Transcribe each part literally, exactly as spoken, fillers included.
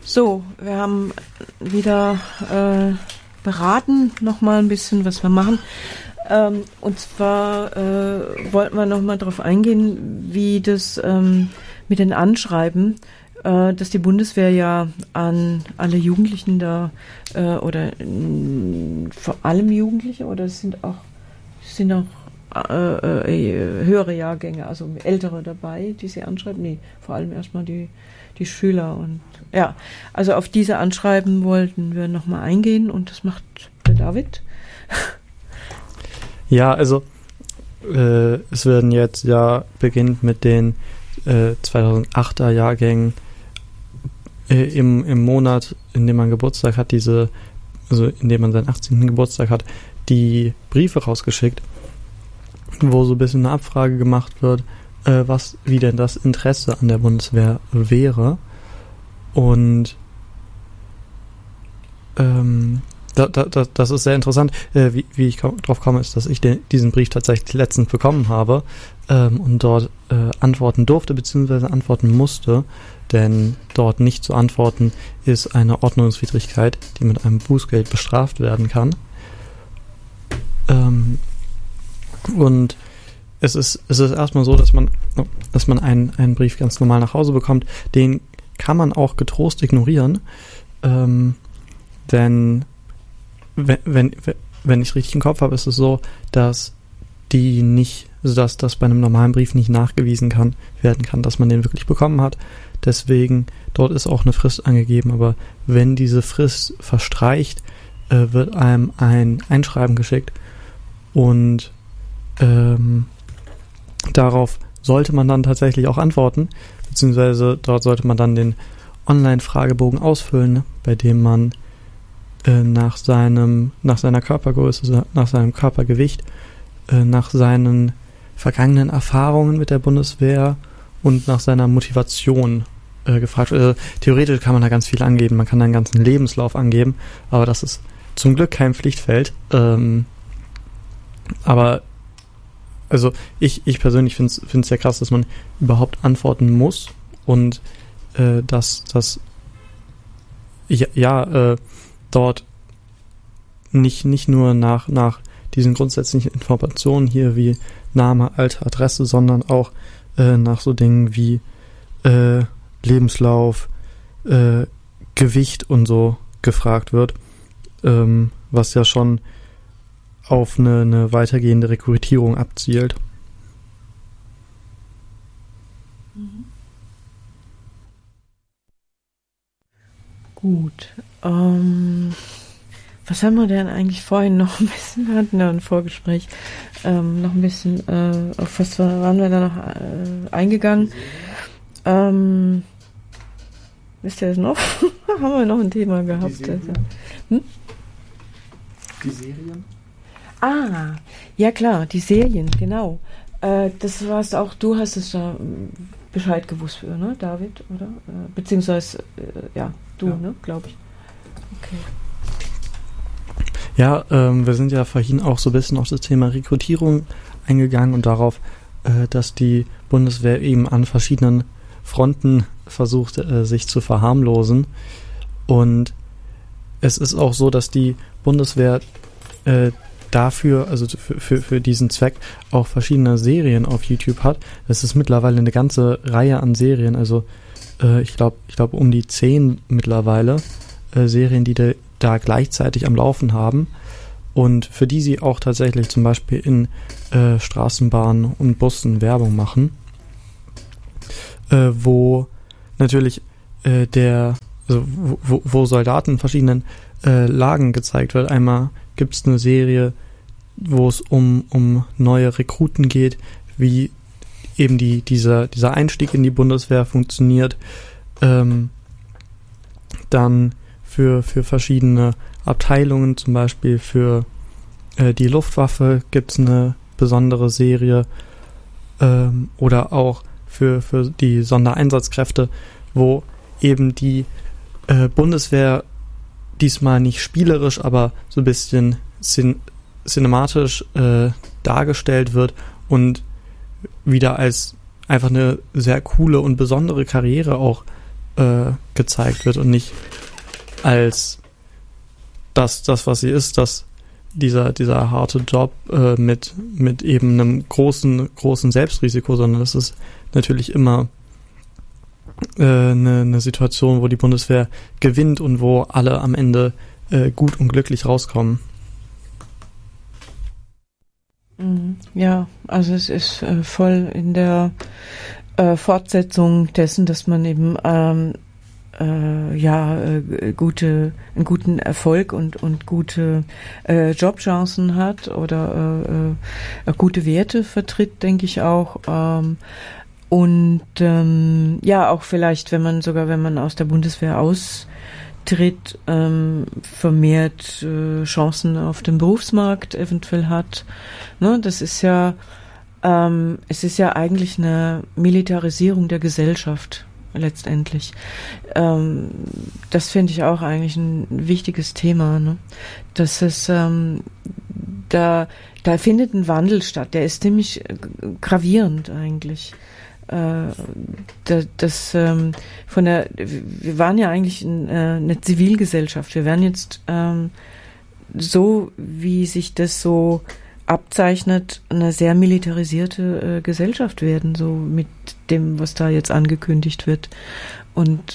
So, wir haben wieder äh, beraten, nochmal ein bisschen, was wir machen. Ähm, und zwar äh, wollten wir nochmal darauf eingehen, wie das ähm, mit den Anschreiben, äh, dass die Bundeswehr ja an alle Jugendlichen da, äh, oder äh, vor allem Jugendliche, oder es sind auch, sind auch äh, äh, höhere Jahrgänge, also ältere dabei, die sie anschreiben? Nee, vor allem erstmal die, die Schüler. Und ja, also auf diese Anschreiben wollten wir nochmal eingehen, und das macht der David. Ja, also äh, es werden jetzt ja beginnt mit den äh, zweitausendachter Jahrgängen äh, im, im Monat, in dem man Geburtstag hat, diese, also in dem man seinen achtzehnten Geburtstag hat, die Briefe rausgeschickt, wo so ein bisschen eine Abfrage gemacht wird, äh, was, wie denn das Interesse an der Bundeswehr wäre. Und ähm, Da, da, das ist sehr interessant. Äh, wie, wie ich ko- drauf komme, ist, dass ich den, diesen Brief tatsächlich letztens bekommen habe ähm, und dort äh, antworten durfte, beziehungsweise antworten musste, denn dort nicht zu antworten ist eine Ordnungswidrigkeit, die mit einem Bußgeld bestraft werden kann. Ähm, und es ist, es ist erstmal so, dass man, dass man einen, einen Brief ganz normal nach Hause bekommt. Den kann man auch getrost ignorieren, ähm, denn Wenn, wenn, wenn ich es richtig im Kopf habe, ist es so, dass die nicht, also dass das bei einem normalen Brief nicht nachgewiesen kann, werden kann, dass man den wirklich bekommen hat. Deswegen, dort ist auch eine Frist angegeben, aber wenn diese Frist verstreicht, äh, wird einem ein Einschreiben geschickt, und ähm, darauf sollte man dann tatsächlich auch antworten, beziehungsweise dort sollte man dann den Online-Fragebogen ausfüllen, bei dem man nach seinem, nach seiner Körpergröße, nach seinem Körpergewicht, nach seinen vergangenen Erfahrungen mit der Bundeswehr und nach seiner Motivation äh, gefragt wird. Also, theoretisch kann man da ganz viel angeben, man kann da einen ganzen Lebenslauf angeben, aber das ist zum Glück kein Pflichtfeld. Ähm, aber also ich, ich persönlich finde es sehr krass, dass man überhaupt antworten muss, und äh, dass das ja, ja äh, dort nicht, nicht nur nach, nach diesen grundsätzlichen Informationen hier wie Name, Alter, Adresse, sondern auch äh, nach so Dingen wie äh, Lebenslauf, äh, Gewicht und so gefragt wird, ähm, was ja schon auf eine, eine weitergehende Rekrutierung abzielt. Mhm. Gut. Ähm, was haben wir denn eigentlich vorhin noch ein bisschen, wir hatten ja ein Vorgespräch, ähm, noch ein bisschen, äh, auf was waren wir da noch äh, eingegangen? Ähm, wisst ihr das noch? Haben wir noch ein Thema gehabt? Die Serien? Hm? Die Serien? Ah, ja klar, die Serien, genau. Äh, das warst auch, du hast es da Bescheid gewusst für, ne, David, oder? Äh, beziehungsweise, äh, ja, du, ja. ne, glaube ich. Okay. Ja, ähm, wir sind ja vorhin auch so ein bisschen auf das Thema Rekrutierung eingegangen und darauf, äh, dass die Bundeswehr eben an verschiedenen Fronten versucht, äh, sich zu verharmlosen. Und es ist auch so, dass die Bundeswehr äh, dafür, also für, für, für diesen Zweck, auch verschiedene Serien auf YouTube hat. Es ist mittlerweile eine ganze Reihe an Serien, also äh, ich glaube ich glaube um die zehn mittlerweile äh, Serien, die da, da gleichzeitig am Laufen haben, und für die sie auch tatsächlich zum Beispiel in äh, Straßenbahnen und Bussen Werbung machen, äh, wo natürlich äh, der, also wo, wo Soldaten in verschiedenen äh, Lagen gezeigt wird. Einmal gibt es eine Serie, wo es um, um neue Rekruten geht, wie eben die, dieser, dieser Einstieg in die Bundeswehr funktioniert. Ähm, dann für, für verschiedene Abteilungen, zum Beispiel für äh, die Luftwaffe gibt es eine besondere Serie, ähm, oder auch für, für die Sondereinsatzkräfte, wo eben die äh, Bundeswehr diesmal nicht spielerisch, aber so ein bisschen cin- cinematisch äh, dargestellt wird und wieder als einfach eine sehr coole und besondere Karriere auch äh, gezeigt wird und nicht als das, das was sie ist, dass dieser, dieser harte Job äh, mit, mit eben einem großen, großen Selbstrisiko, sondern das ist natürlich immer äh, eine, eine Situation, wo die Bundeswehr gewinnt und wo alle am Ende äh, gut und glücklich rauskommen. Ja, also es ist äh, voll in der äh, Fortsetzung dessen, dass man eben ähm, äh, ja äh, gute, einen guten Erfolg und und gute äh, Jobchancen hat oder äh, äh, gute Werte vertritt, denke ich auch. Ähm, und ähm, ja, auch vielleicht, wenn man sogar, wenn man aus der Bundeswehr austritt, ähm, vermehrt äh, Chancen auf dem Berufsmarkt eventuell hat. Ne, das ist ja, ähm, es ist ja eigentlich eine Militarisierung der Gesellschaft letztendlich. Ähm, das finde ich auch eigentlich ein wichtiges Thema. Ne? Das ist, ähm, da, da findet ein Wandel statt. Der ist ziemlich gravierend eigentlich. Äh, das, das ähm, von der, wir waren ja eigentlich ein, äh, eine Zivilgesellschaft. Wir werden jetzt ähm, so, wie sich das so abzeichnet, eine sehr militarisierte äh, Gesellschaft werden, so mit dem, was da jetzt angekündigt wird. Und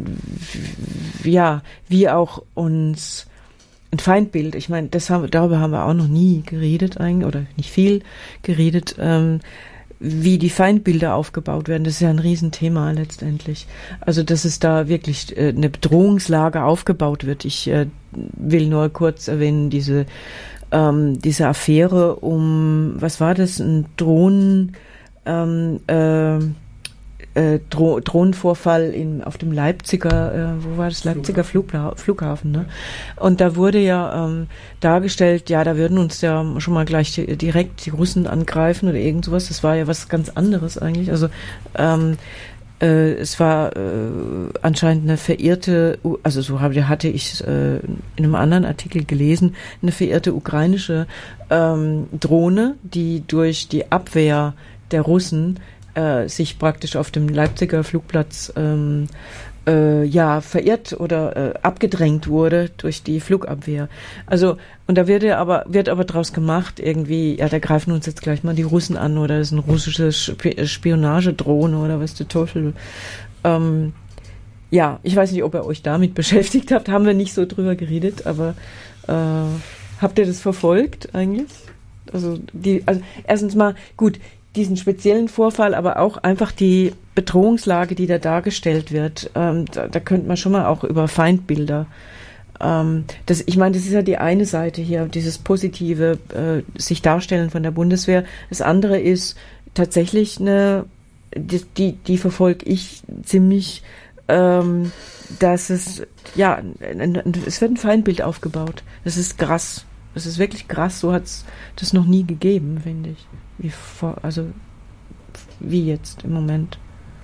ja, wie auch uns ein Feindbild, ich meine, das haben, darüber haben wir auch noch nie geredet eigentlich, oder nicht viel geredet, ähm, wie die Feindbilder aufgebaut werden. Das ist ja ein Riesenthema letztendlich. Also, dass es da wirklich äh, eine Bedrohungslage aufgebaut wird. Ich äh, will nur kurz erwähnen, diese Ähm, diese Affäre um, was war das, ein Drohnen, ähm, äh, äh, Dro- Drohnenvorfall in, auf dem Leipziger, äh, wo war das, Leipziger Flugla- Flughafen, ne? Und da wurde ja ähm, dargestellt, ja, da würden uns ja schon mal gleich die, direkt die Russen angreifen oder irgend sowas. Das war ja was ganz anderes eigentlich. Also ähm, Äh, es war äh, anscheinend eine verirrte, also so habe, hatte ich es äh, in einem anderen Artikel gelesen, eine verirrte ukrainische ähm, Drohne, die durch die Abwehr der Russen äh, sich praktisch auf dem Leipziger Flugplatz ähm, äh, ja verirrt oder äh, abgedrängt wurde durch die Flugabwehr. Also und da wird ja aber wird aber draus gemacht irgendwie, ja, da greifen uns jetzt gleich mal die Russen an oder das ist eine russische Sp- Spionagedrohne oder was der Teufel. Ähm, ja, ich weiß nicht, ob ihr euch damit beschäftigt habt, haben wir nicht so drüber geredet, aber äh, habt ihr das verfolgt eigentlich? Also die, also erstens mal gut, diesen speziellen Vorfall, aber auch einfach die Bedrohungslage, die da dargestellt wird. Ähm, da, da könnte man schon mal auch über Feindbilder. Ähm, das, ich meine, das ist ja die eine Seite hier, dieses positive äh, sich darstellen von der Bundeswehr. Das andere ist tatsächlich eine, die, die, die verfolge ich ziemlich, ähm, dass es, ja, ein, ein, es wird ein Feindbild aufgebaut. Das ist krass. Das ist wirklich krass. So hat es das noch nie gegeben, finde ich. Wie vor, also wie jetzt im Moment.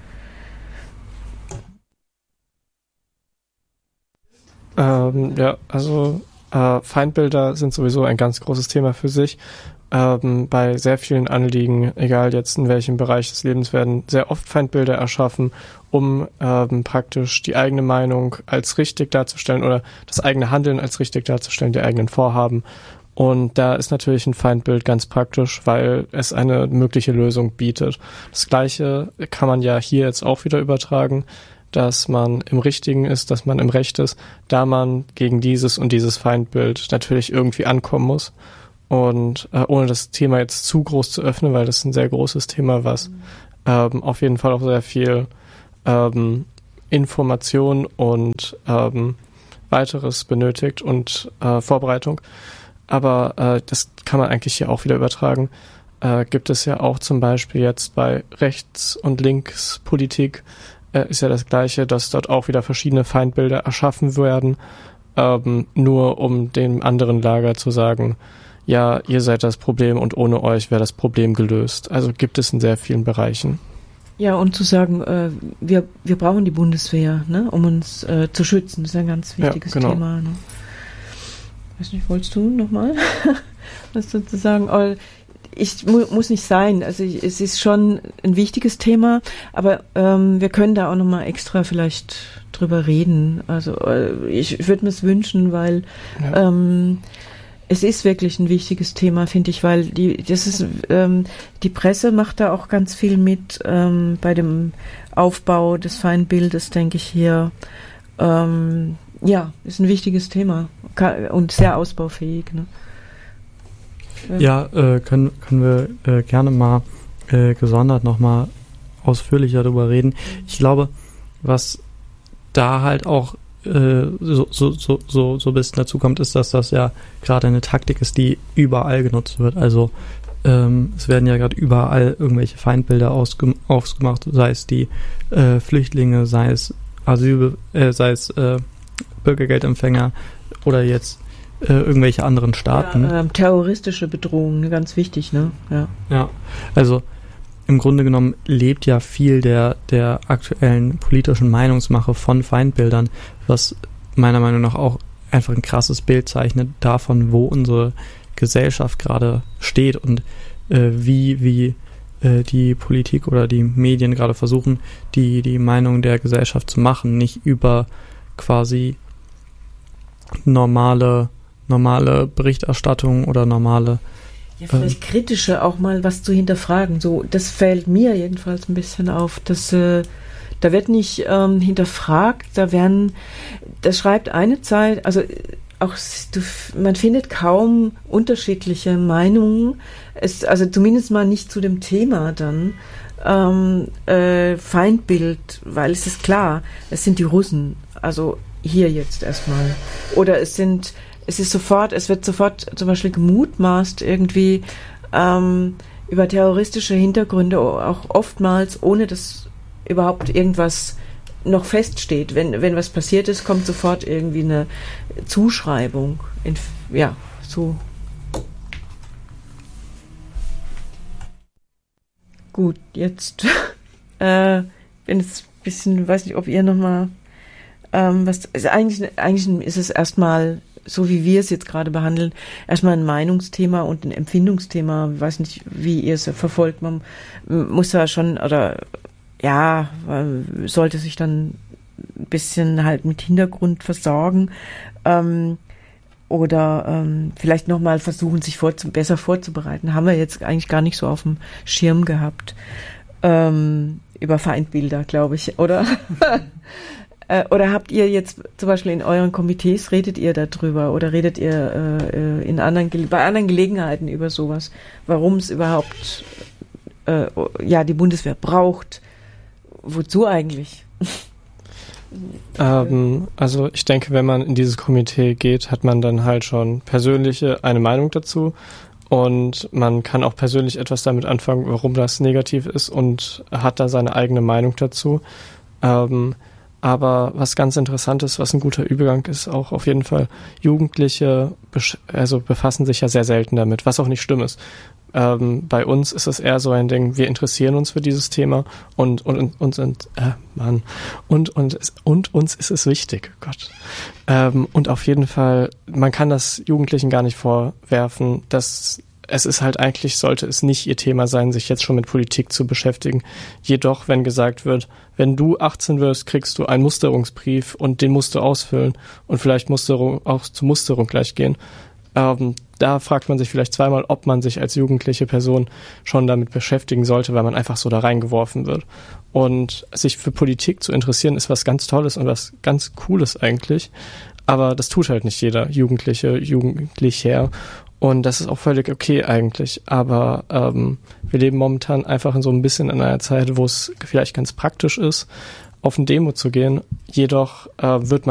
Ähm, ja, also äh, Feindbilder sind sowieso ein ganz großes Thema für sich. Ähm, bei sehr vielen Anliegen, egal jetzt in welchem Bereich des Lebens, werden sehr oft Feindbilder erschaffen, um ähm, praktisch die eigene Meinung als richtig darzustellen oder das eigene Handeln als richtig darzustellen, die eigenen Vorhaben. Und da ist natürlich ein Feindbild ganz praktisch, weil es eine mögliche Lösung bietet. Das Gleiche kann man ja hier jetzt auch wieder übertragen, dass man im Richtigen ist, dass man im Recht ist, da man gegen dieses und dieses Feindbild natürlich irgendwie ankommen muss. Und äh, ohne das Thema jetzt zu groß zu öffnen, weil das ist ein sehr großes Thema, was mhm. ähm, auf jeden Fall auch sehr viel ähm, Information und ähm, weiteres benötigt und äh, Vorbereitung. Aber äh, das kann man eigentlich hier auch wieder übertragen. Äh, gibt es ja auch zum Beispiel jetzt bei Rechts- und Linkspolitik äh, ist ja das Gleiche, dass dort auch wieder verschiedene Feindbilder erschaffen werden, ähm, nur um dem anderen Lager zu sagen, ja, ihr seid das Problem und ohne euch wäre das Problem gelöst. Also gibt es in sehr vielen Bereichen. Ja, und zu sagen, äh, wir, wir brauchen die Bundeswehr, ne, um uns äh, zu schützen, das ist ein ganz wichtiges ja, genau. Thema. Ne? Weiß nicht, wolltest du nochmal was dazu sagen? ich mu- muss nicht sein. Also ich, es ist schon ein wichtiges Thema, aber ähm, wir können da auch nochmal extra vielleicht drüber reden. Also äh, ich, ich würde mir es wünschen, weil ja. ähm, es ist wirklich ein wichtiges Thema, finde ich, weil die, das ist, ähm, die Presse macht da auch ganz viel mit ähm, bei dem Aufbau des Feindbildes, denke ich hier. Ähm, ja, ist ein wichtiges Thema und sehr ausbaufähig. Ne? Ja, äh, können, können wir äh, gerne mal äh, gesondert nochmal ausführlicher darüber reden. Ich glaube, was da halt auch äh, so, so, so, so, so ein bisschen dazu kommt, ist, dass das ja gerade eine Taktik ist, die überall genutzt wird. Also ähm, es werden ja gerade überall irgendwelche Feindbilder ausgem- ausgemacht, sei es die äh, Flüchtlinge, sei es Asyl, äh, sei es äh, Bürgergeldempfänger oder jetzt äh, irgendwelche anderen Staaten. Ja, ähm, terroristische Bedrohungen, ganz wichtig, ne? Ja. Ja, also im Grunde genommen lebt ja viel der, der aktuellen politischen Meinungsmache von Feindbildern, was meiner Meinung nach auch einfach ein krasses Bild zeichnet davon, wo unsere Gesellschaft gerade steht und äh, wie, wie äh, die Politik oder die Medien gerade versuchen, die, die Meinung der Gesellschaft zu machen, nicht über quasi normale, normale Berichterstattung oder normale Ja, vielleicht kritische auch mal was zu hinterfragen. So, das fällt mir jedenfalls ein bisschen auf, dass äh, da wird nicht ähm, hinterfragt, da werden, das schreibt eine Zeit, also auch du, man findet kaum unterschiedliche Meinungen, es, also zumindest mal nicht zu dem Thema dann. Ähm, äh, Feindbild, weil es ist klar, es sind die Russen, also hier jetzt erstmal. Oder es sind Es ist sofort, es wird sofort zum Beispiel gemutmaßt irgendwie ähm, über terroristische Hintergründe, auch oftmals, ohne dass überhaupt irgendwas noch feststeht. Wenn, wenn was passiert ist, kommt sofort irgendwie eine Zuschreibung. In, ja, so. Gut, jetzt äh, bin jetzt ein bisschen, weiß nicht, ob ihr nochmal ähm, was, also eigentlich, eigentlich ist es erstmal so wie wir es jetzt gerade behandeln, erstmal ein Meinungsthema und ein Empfindungsthema. Ich weiß nicht, wie ihr es verfolgt. Man muss da schon, oder ja, sollte sich dann ein bisschen halt mit Hintergrund versorgen ähm, oder ähm, vielleicht nochmal versuchen, sich vorzu- besser vorzubereiten. Haben wir jetzt eigentlich gar nicht so auf dem Schirm gehabt. Ähm, über Feindbilder, glaube ich, oder? Oder habt ihr jetzt zum Beispiel in euren Komitees, redet ihr darüber oder redet ihr äh, in anderen Ge- bei anderen Gelegenheiten über sowas, warum es überhaupt äh, ja die Bundeswehr braucht? Wozu eigentlich? Ähm, also ich denke, wenn man in dieses Komitee geht, hat man dann halt schon persönliche eine Meinung dazu und man kann auch persönlich etwas damit anfangen, warum das negativ ist und hat da seine eigene Meinung dazu. Ähm, Aber was ganz interessant ist, was ein guter Übergang ist, auch auf jeden Fall, Jugendliche besch- also befassen sich ja sehr selten damit, was auch nicht schlimm ist. Ähm, bei uns ist es eher so ein Ding, wir interessieren uns für dieses Thema und und und, und sind, äh, Mann, und und und uns ist es wichtig, Gott. Ähm, und auf jeden Fall, man kann das Jugendlichen gar nicht vorwerfen, dass es ist halt eigentlich, sollte es nicht ihr Thema sein, sich jetzt schon mit Politik zu beschäftigen. Jedoch, wenn gesagt wird, wenn du achtzehn wirst, kriegst du einen Musterungsbrief und den musst du ausfüllen und vielleicht Musterung, auch zur Musterung gleich gehen. Ähm, da fragt man sich vielleicht zweimal, ob man sich als jugendliche Person schon damit beschäftigen sollte, weil man einfach so da reingeworfen wird. Und sich für Politik zu interessieren, ist was ganz Tolles und was ganz Cooles eigentlich. Aber das tut halt nicht jeder Jugendliche, Jugendlicher. Und das ist auch völlig okay eigentlich, aber ähm, wir leben momentan einfach in so ein bisschen in einer Zeit, wo es vielleicht ganz praktisch ist, auf eine Demo zu gehen. Jedoch äh, wird man